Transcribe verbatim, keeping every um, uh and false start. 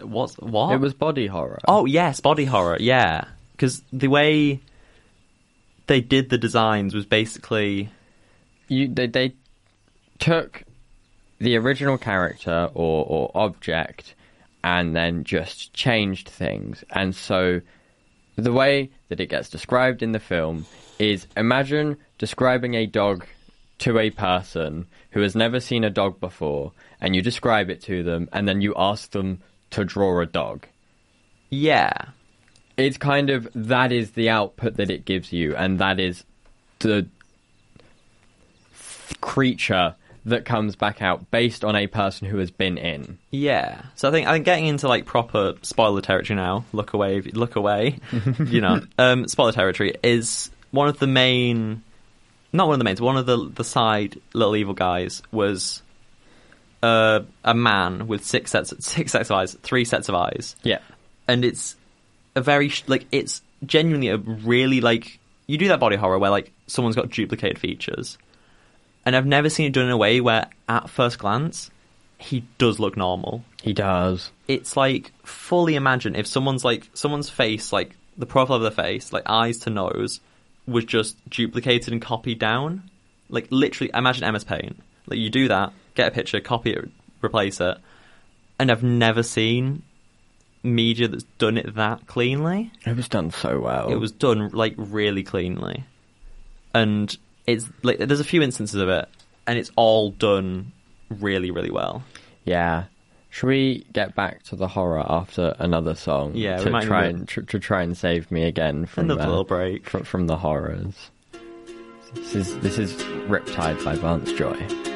what's what? It was body horror. Oh yes, body horror. Yeah, because the way they did the designs was basically you they they took the original character or or object and then just changed things. And so the way that it gets described in the film is, imagine describing a dog to a person who has never seen a dog before, and you describe it to them, and then you ask them to draw a dog. Yeah. It's kind of, that is the output that it gives you, and that is the creature that comes back out based on a person who has been in. Yeah. So I think I'm getting into like proper spoiler territory now. Look away, look away. You know, um, spoiler territory is one of the main, not one of the mains, one of the the side little evil guys was uh, a man with six sets, six sets of eyes, three sets of eyes. Yeah. And it's a very like it's genuinely a really like you do that body horror where like someone's got duplicated features. And I've never seen it done in a way where, at first glance, he does look normal. He does. It's like, fully imagine if someone's like, someone's face, like, the profile of their face, like, eyes to nose, was just duplicated and copied down. Like, literally, imagine M S Paint. Like, you do that, get a picture, copy it, replace it. And I've never seen media that's done it that cleanly. It was done so well. It was done, like, really cleanly. And it's like there's a few instances of it, and it's all done really, really well. Yeah. Should we get back to the horror after another song? Yeah, to we might try need and tr- to try and save me again from another uh, little break from, from the horrors. This is this is Riptide by Vance Joy.